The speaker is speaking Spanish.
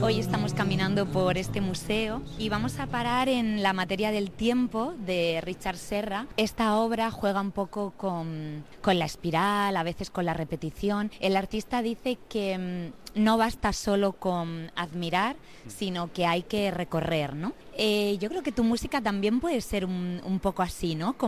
Hoy estamos caminando por este museo y vamos a parar en La materia del tiempo de Richard Serra. Esta obra juega un poco con la espiral, a veces con la repetición. El artista dice que no basta solo con admirar, sino que hay que recorrer, ¿no? Yo creo que tu música también puede ser un poco así, ¿no?